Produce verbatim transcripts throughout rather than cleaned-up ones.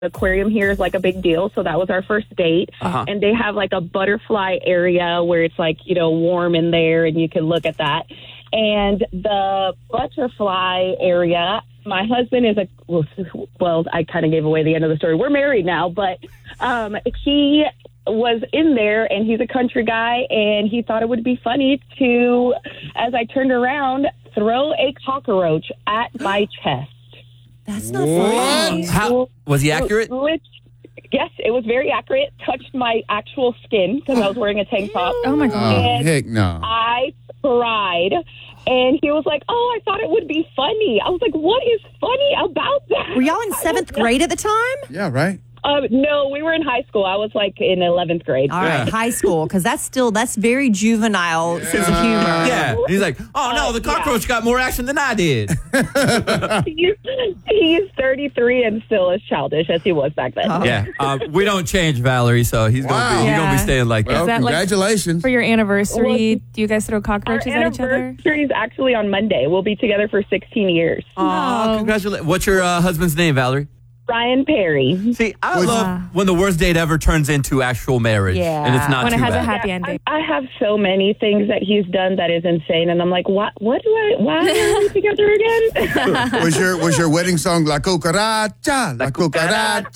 aquarium here is like a big deal. So that was our first date. Uh-huh. And they have like a butterfly area where it's like, you know, warm in there and you can look at that. And the butterfly area, my husband is a, well, I kind of gave away the end of the story. We're married now, but um, he was in there and he's a country guy and he thought it would be funny to, as I turned around, throw a cockroach at my chest. That's not funny. How, was he accurate? Which, yes, it was very accurate. Touched my actual skin because I was wearing a tank top. Oh, my God. And heck no. I cried. And he was like, oh, I thought it would be funny. I was like, what is funny about that? Were y'all in seventh grade at the time? Yeah, right. Um, no, we were in high school. I was like in eleventh grade. All right, high school, because that's still, that's very juvenile Yeah. sense of humor. Yeah. He's like, oh, no, the cockroach got more action than I did. he's, he's thirty-three and still as childish as he was back then. Oh. Yeah. Um, we don't change Valerie, so he's going to Wow. be, he's gonna be Yeah. staying like Well, that. that like- congratulations. For your anniversary, Well, do you guys throw Our cockroaches at each other? anniversary is actually on Monday. We'll be together for sixteen years. Oh, congratulations. What's your uh, husband's name, Valerie? Ryan Perry. See, I Was- love when the worst date ever turns into actual marriage. Yeah. And it's not When too it has bad. a happy Yeah, ending. I, I have so many things that he's done that is insane, and I'm like, what? What do I? Why are we together again? was your was your wedding song La Cucaracha? La Cucaracha.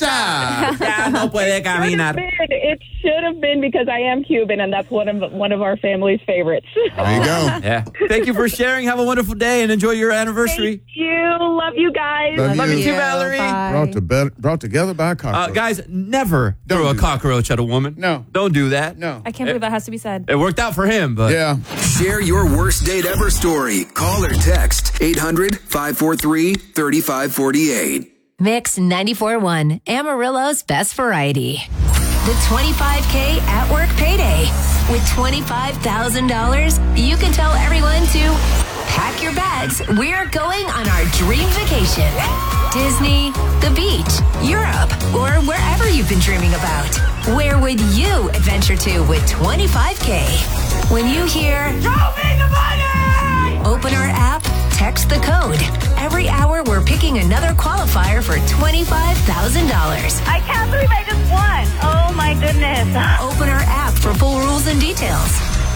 Ya no puede Should have caminar. been. It should have been because I am Cuban, and that's one of one of our family's favorites. There you go. Yeah. Thank you for sharing. Have a wonderful day and enjoy your anniversary. Thank you. Love you guys. Love Love you you. too, Valerie. Bye. Brought, to be- brought together by a Uh, cockroach. guys, never Don't throw a do that. cockroach at a woman. No. Don't do that. No. I can't believe that has to be said. It worked out for him, but Yeah. Share your worst date ever story. Call or text eight hundred, five four three, three five four eight. Mix ninety-four point one, Amarillo's best variety. The twenty-five K at work payday. With twenty-five thousand dollars, you can tell everyone to pack your bags. We're going on our dream vacation. Disney, the beach, Europe, or wherever you've been dreaming about. Where would you adventure to with twenty-five K? When you hear, "Show me the money!" Open our app, text the code. Every hour, we're picking another qualifier for twenty-five thousand dollars. I can't believe I just won. Oh my goodness. Open our app for full rules and details.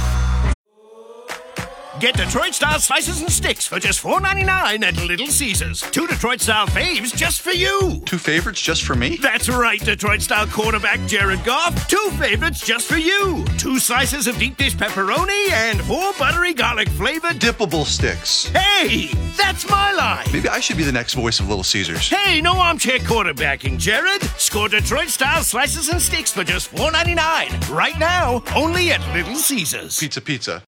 Get Detroit-style slices and sticks for just four ninety-nine at Little Caesars. Two Detroit-style faves just for you. Two favorites just for me? That's right, Detroit-style quarterback Jared Goff. Two favorites just for you. Two slices of deep dish pepperoni and four buttery garlic-flavored... Dippable sticks. Hey, that's my line. Maybe I should be the next voice of Little Caesars. Hey, no armchair quarterbacking, Jared. Score Detroit-style slices and sticks for just four ninety-nine. Right now, only at Little Caesars. Pizza, pizza.